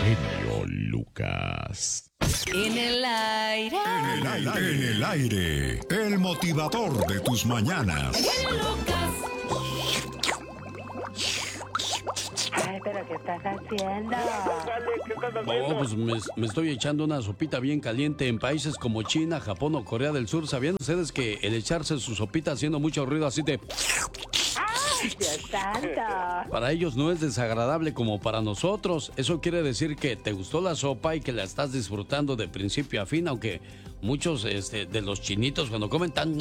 genio Lucas. En el aire. En el aire. El motivador de tus mañanas. El genio Lucas. Ay, pero ¿qué estás haciendo? ¿Qué estás haciendo? Oh, pues me estoy echando una sopita bien caliente en países como China, Japón o Corea del Sur. ¿Sabían ustedes que el echarse su sopita haciendo mucho ruido así de... ¡Ay, Dios santo! Para ellos no es desagradable como para nosotros. Eso quiere decir que te gustó la sopa y que la estás disfrutando de principio a fin, aunque muchos de los chinitos cuando comen tan...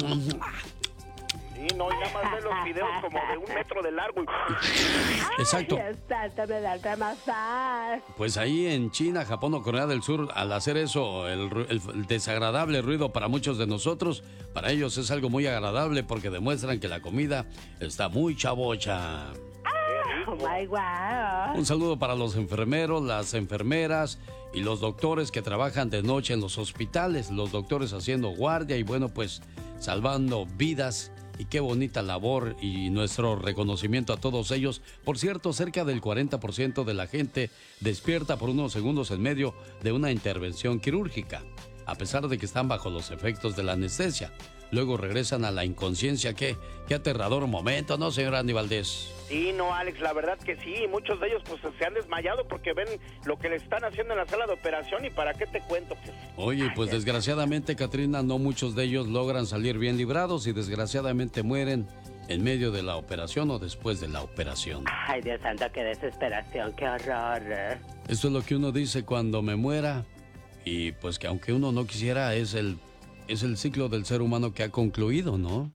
Sí, no, y nada más ven los videos como de 1 metro de largo. Exacto. ¡Ay, Dios santo, me da remazar! Pues ahí en China, Japón o Corea del Sur, al hacer eso, el desagradable ruido para muchos de nosotros, para ellos es algo muy agradable porque demuestran que la comida está muy chavocha. ¡Oh, my wow! Un saludo para los enfermeros, las enfermeras y los doctores que trabajan de noche en los hospitales, los doctores haciendo guardia y bueno, pues salvando vidas. Y qué bonita labor y nuestro reconocimiento a todos ellos. Por cierto, cerca del 40% de la gente despierta por unos segundos en medio de una intervención quirúrgica, a pesar de que están bajo los efectos de la anestesia. Luego regresan a la inconsciencia. Qué aterrador momento, ¿no, señor Andy Valdés? Sí, no, Alex, la verdad que sí. Muchos de ellos pues se han desmayado porque ven lo que le están haciendo en la sala de operación y para qué te cuento. Pues. Oye, pues desgraciadamente, Catrina, no muchos de ellos logran salir bien librados y desgraciadamente mueren en medio de la operación o después de la operación. ¡Ay, Dios santo, qué desesperación, qué horror! Esto es lo que uno dice cuando me muera y pues que aunque uno no quisiera es el ciclo del ser humano que ha concluido, ¿no?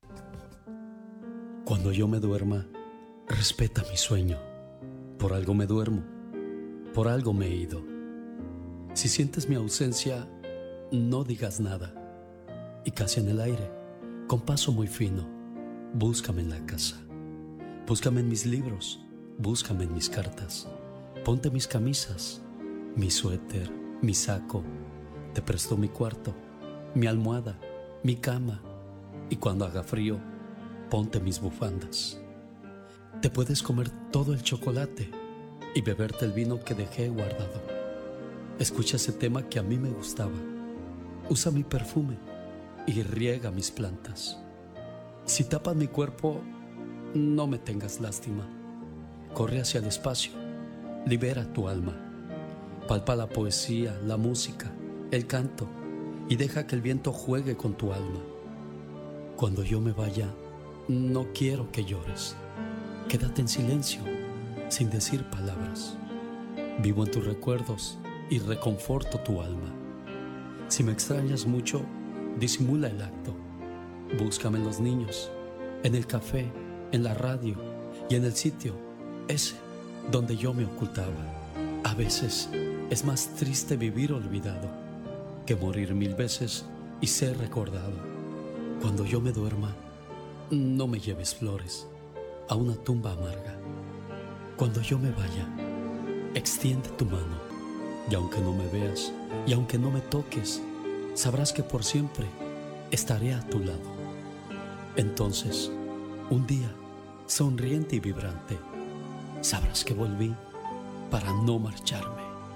Cuando yo me duerma, respeta mi sueño. Por algo me duermo, por algo me he ido. Si sientes mi ausencia, no digas nada. Y casi en el aire, con paso muy fino, búscame en la casa. Búscame en mis libros, búscame en mis cartas. Ponte mis camisas, mi suéter, mi saco. Te presto mi cuarto, mi almohada, mi cama. Y cuando haga frío, ponte mis bufandas. Te puedes comer todo el chocolate y beberte el vino que dejé guardado. Escucha ese tema que a mí me gustaba. Usa mi perfume y riega mis plantas. Si tapas mi cuerpo, no me tengas lástima. Corre hacia el espacio, libera tu alma. Palpa la poesía, la música, el canto y deja que el viento juegue con tu alma. Cuando yo me vaya, no quiero que llores. Quédate en silencio, sin decir palabras. Vivo en tus recuerdos y reconforto tu alma. Si me extrañas mucho, disimula el acto. Búscame en los niños, en el café, en la radio y en el sitio ese donde yo me ocultaba. A veces es más triste vivir olvidado que morir 1000 veces y ser recordado. Cuando yo me duerma, no me lleves flores a una tumba amarga. Cuando yo me vaya, extiende tu mano y aunque no me veas y aunque no me toques, sabrás que por siempre estaré a tu lado. Entonces, un día, sonriente y vibrante, sabrás que volví para no marcharme.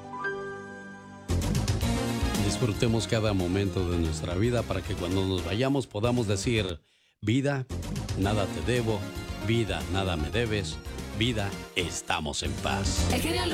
Disfrutemos cada momento de nuestra vida para que cuando nos vayamos podamos decir: vida, nada te debo, vida, nada me debes, vida, estamos en paz. El genio